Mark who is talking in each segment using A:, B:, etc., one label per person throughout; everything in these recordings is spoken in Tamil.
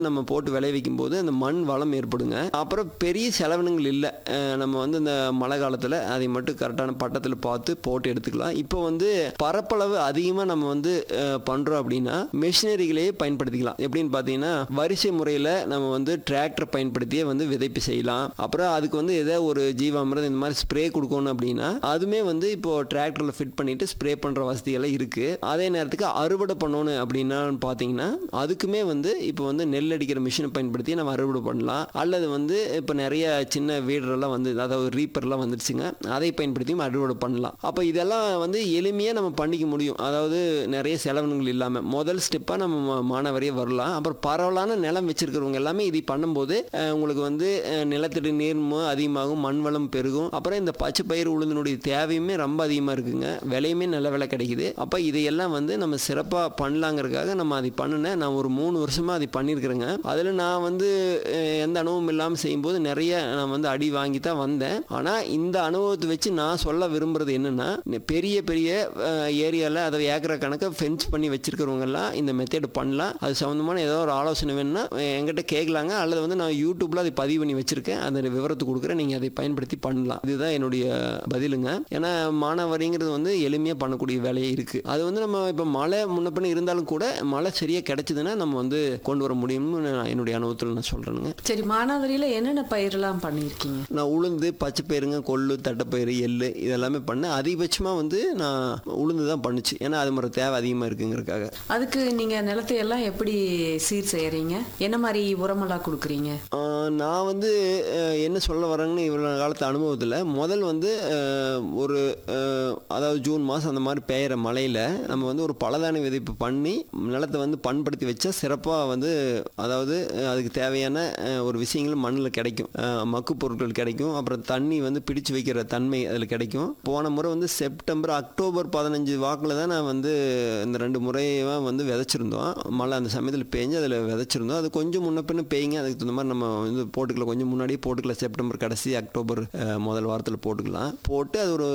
A: நம்ம போட்டு விளைவிக்கும் போது அந்த மண் வளம் ஏற்படுங்க. அப்புறம் பெரிய செலவினங்கள் இல்ல. நம்ம வந்து இந்த மழை காலத்துல அதை மட்டும் கரெக்டான பட்டத்துல பார்த்து போட்டு எடுத்துக்கலாம். இப்போ வந்து பரப்பளவு அதிகமா நம்ம வந்து பண்றோம் அப்படின்னா, மெஷினரிகளையே பயன்படுத்திக்கலாம். எப்படின்னு பார்த்தீங்கன்னா, வரிசை முறையில நம்ம வந்து டிராக்டர் பயன்படுத்தியே வந்து விதைப்பு செய்யலாம். அப்புறம் அதுக்கு வந்து ஏதாவது ஒரு ஜீவாமிர்தம் இந்த மாதிரி ஸ்ப்ரே கொடுக்கணும் அப்படின்னா, அதுவுமே வந்து இப்போ டிராக்டர்ல ஃபிட் பண்ணிட்டு ஸ்ப்ரே பண்ற வசதியெல்லாம் இருக்கு. அதே நேரத்துக்கு அறுவடை பண்ணணும் அப்படின்னா பார்த்தீங்கன்னா, அதுக்குமே வந்து இப்போ வந்து நெல் அடிக்கிற மிஷினை பயன்படுத்தி நம்ம அறுவடை பண்ணலாம். அல்லது வந்து இப்போ நிறைய சின்ன வீடரெல்லாம் வந்து அதாவது ரீப்பர்லாம் வந்துருச்சுங்க. அதை பயன்படுத்தியும் அறுவடை பண்ணலாம். அப்போ இதெல்லாம் வந்து எளிமையாக நம்ம பண்ணிக்க முடியும். அதாவது நிறைய செலவினங்கள் இல்லாமல் முதல் ஸ்டெப்பாக நம்ம மானாவாரியாக வரலாம். அப்புறம் பரவலான நிலம் வச்சிருக்கிறவங்க எல்லாமே இதை பண்ணும்போது உங்களுக்கு வந்து நிலத்தடி நீர்மு அதிகமாகும், மண் வளம் பெருகும். அப்புறம் இந்த பச்சை பயிர் உளுந்தினுடைய தேவையுமே ரொம்ப அதிகமாக இருக்குங்க. விலையுமே நல்ல விலை கிடைக்குது. அப்போ இதையெல்லாம் வந்து நம்ம சிறப்பாக பண்ணலாங்கிறதுக்காக நம்ம அதை பண்ணினேன். நான் ஒரு 3 வருஷமாக அதை பண்ணியிருக்கிறேங்க. அதில் நான் வந்து எந்த அனுபவம் இல்லாமல் செய்யும்போது நிறைய நான் வந்து அடி வாங்கி தான் வந்தேன். ஆனால் இந்த அனுபவத்தை வச்சு நான் சொல்ல விரும்புறது என்னன்னா, பெரிய பெரிய ஏரியாவில் அதை ஏக்கரை கணக்க ஃபென்ஸ் பண்ணி வச்சிருக்கிறவங்கெல்லாம் இந்த மெத்தேடு பண்ணலாம். அது சம்மந்தமான ஏதோ ஒரு ஆலோசனை வேணும்னா என்கிட்ட கேட்கலாங்க. அல்லது வந்து நான் யூடியூப்ல அதை பதிவு பண்ணி வச்சிருக்கேன். அந்த விவரத்தை கொடுக்குறேன். நீங்கள் அதை பயன்படுத்தி பண்ணலாம். இதுதான் என்னுடைய பதிலுங்க. ஏன்னா மானாவாரிங்கிறது வந்து எளிமையாக பண்ணக்கூடிய வேலையே இருக்குது. அது வந்து நம்ம இப்போ மழை முன்ன பின்ன இருந்தாலும் கூட மழை சரியாக கிடைச்சதுன்னா நம்ம வந்து கொண்டு வர முடியும்னு என்னுடைய அனுபவத்தில் நான் சொல்கிறேனுங்க.
B: சரி, மானாவாரியில் என்னென்ன பயிரெல்லாம் பண்ணியிருக்கீங்க?
A: நான் உளுந்து, பச்சை பயிருங்க, கொள்ளு, தட்டைப்பயிறு, எள்ளு இதெல்லாமே பண்ணேன். அதிகபட்சமாக வந்து நான் உளுந்து தான் பண்ணுச்சு. ஏன்னா அது மாதிரி தேவை அதிகமாக இருக்குங்கிறதுக்காக.
B: அதுக்கு நீங்கள் நிலத்தை எல்லாம் எப்படி சீர் செய்கிறீங்க? என்ன மாதிரி உரமெல்லாம் கொடுக்குறீங்க?
A: நான் வந்து என்ன சொல்ல வரேங்கன்னு இவ்வளோ காலத்து அனுபவத்தில் முதல் வந்து ஒரு அதாவது ஜூன் மாதம் அந்த மாதிரி பெய்கிற மழையில் நம்ம வந்து ஒரு பலதானிய விதைப்பு பண்ணி நிலத்தை வந்து பண்படுத்தி வச்சா சிறப்பாக வந்து அதாவது அதுக்கு தேவையான ஒரு விஷயங்கள் மண்ணில் கிடைக்கும். மக்கு பொருட்கள் கிடைக்கும். அப்புறம் தண்ணி வந்து பிடிச்சு வைக்கிற தன்மை அதில் கிடைக்கும். போன முறை வந்து செப்டம்பர் அக்டோபர் 15 வாக்கில் தான் நான் வந்து இந்த 2 முறையாக வந்து விதைச்சிருந்தோம். மழை அந்த சமயத்தில் பெஞ்சு அதில் விதைச்சிருந்தோம். அது கொஞ்சம் முன்ன பின்ன பெய்யுங்க. அதுக்கு தகுந்த மாதிரி நம்ம வந்து போட்டுக்கலாம். கொஞ்சம் முன்னாடியே போட்டுக்கலாம். செப்டம்பர் கடைசி அக்டோபர் முதல் வாரத்தில் போட்டுக்கலாம். போட்டு அது ஒரு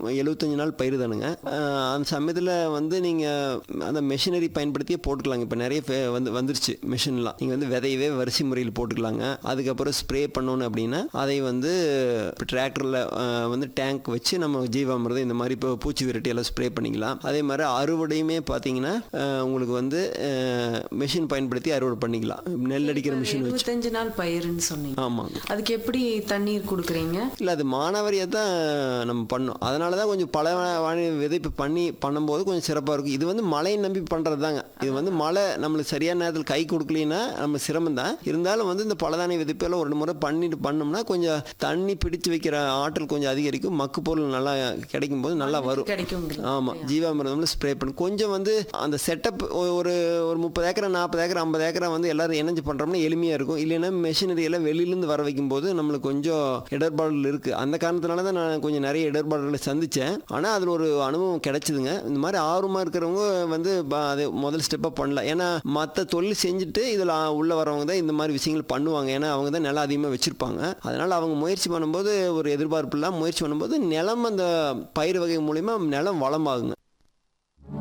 A: 75 நாள் பயிர் தானுங்க. அந்த சமயத்தில் வந்து நீங்கள் அந்த மெஷினரி பயன்படுத்தியே போட்டுக்கலாங்க. இப்போ நிறைய வந்துருச்சு மிஷின்லாம். நீங்கள் வந்து விதையவே வரிசை முறையில் போட்டுக்கலாங்க. அதுக்கப்புறம் ஸ்ப்ரே பண்ணணும் அப்படின்னா அதை வந்து இப்போ டிராக்டரில் வந்து டேங்க் வச்சு நம்ம ஜீவாமிர்தம் இந்த மாதிரி இப்போ பூச்சி விரட்டி எல்லாம் ஸ்ப்ரே பண்ணிக்கலாம். அதே மாதிரி அறுவடையுமே பார்த்தீங்கன்னா உங்களுக்கு வந்து மிஷின் பயன்படுத்தி அறுவடை பண்ணிக்கலாம். நெல் அடிக்கிற மிஷின் வச்சு
B: 75 நாள் பயிர்னு சொன்னீங்க.
A: ஆமாங்க.
B: அதுக்கு எப்படி தண்ணீர் கொடுக்குறீங்க? இல்லை,
A: அது மானாவாரியாக தான் நம்ம பண்ணோம். அதனால தான் கொஞ்சம் பல விதைப்பு பண்ணும்போது கொஞ்சம் சிறப்பாக இருக்கும். இது வந்து மழையை நம்பி பண்ணுறது தாங்க. இது வந்து மழை நம்மளுக்கு சரியான நேரத்தில் கை கொடுக்கலன்னா நம்ம சிரமம் தான். இருந்தாலும் வந்து இந்த பலதானிய விதைப்பெல்லாம் ஒரு முறை பண்ணோம்னா கொஞ்சம் தண்ணி பிடிச்சு வைக்கிற ஆற்றல் கொஞ்சம் அதிகரிக்கும். மக்கு பொருள் நல்லா கிடைக்கும் போது நல்லா வரும். ஆமாம், ஜீவாமிர்தம்ல ஸ்ப்ரே பண்ணி கொஞ்சம் வந்து அந்த செட்டப் ஒரு 30 ஏக்கரை 40 ஏக்கரை 50 ஏக்கரை வந்து எல்லாரும் இணைஞ்சு பண்ணுறோம்னா எளிமையாக இருக்கும். இல்லைன்னா மெஷினரி எல்லாம் வெளியிலேருந்து வர வைக்கும் போது நம்மளுக்கு கொஞ்சம் இடர்பாடுகள் இருக்குது. அந்த காரணத்தினால தான் நான் கொஞ்சம் நிறைய இடர்பாடுகளை சந்தித்தேன். ஆனால் அதில் ஒரு அனுபவம் கிடைச்சிதுங்க. இந்த மாதிரி ஆர்வமாக இருக்கிறவங்க வந்து அது முதல் ஸ்டெப்பாக பண்ணலாம். ஏன்னா மற்ற தொழில் செஞ்சுட்டு இதில் உள்ளே வரவங்க தான் இந்த மாதிரி விஷயங்கள் பண்ணுவாங்க. ஏன்னா அவங்க தான் நிலம் அதிகமாக வச்சுருப்பாங்க. அதனால் அவங்க முயற்சி பண்ணும்போது ஒரு எதிர்பார்ப்பு இல்லாமல் முயற்சி பண்ணும்போது நிலம் அந்த பயிர் வகை மூலிமா நிலம் வளமாகுங்க.